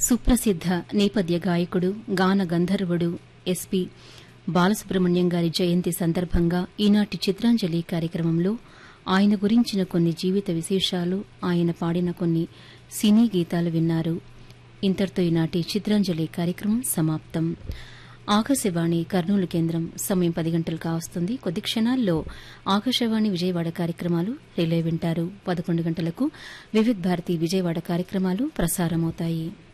సుప్రసిద్ద నేపథ్య గాయకుడు గాన గంధర్వుడు ఎస్పీ బాలసుబ్రహ్మణ్యం గారి జయంతి సందర్భంగా ఈనాటి చిత్రాంజలి కార్యక్రమంలో ఆయన గురించిన కొన్ని జీవిత విశేషాలు, ఆయన పాడిన కొన్ని సినీ గీతాలు విన్నారు. ఇంతటితో ఈనాటి చిత్రాంజలి కార్యక్రమం సమాప్తం. ఆకాశవాణి కర్నూలు కేంద్రం సమయం 10 గంటలు కావస్తుంది. కొద్ది క్షణాల్లో ఆకాశవాణి విజయవాడ కార్యక్రమాలు రిలే వింటారు. 11 గంటలకు వివిధ్ భారతి విజయవాడ కార్యక్రమాలు ప్రసారమవుతాయి.